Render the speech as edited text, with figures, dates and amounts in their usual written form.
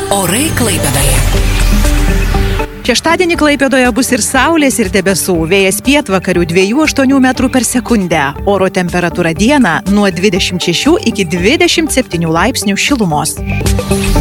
Orai Klaipėdoje. Šeštadienį Klaipėdoje bus ir saulės, ir debesų. Vėjas pietvakarių 2,8 metrų per sekundę. Oro temperatūra dieną nuo 26 iki 27 laipsnių šilumos.